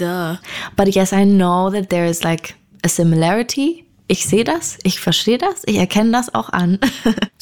duh. But yes, I know that there is like a similarity. Ich sehe das, ich verstehe das, ich erkenne das auch an.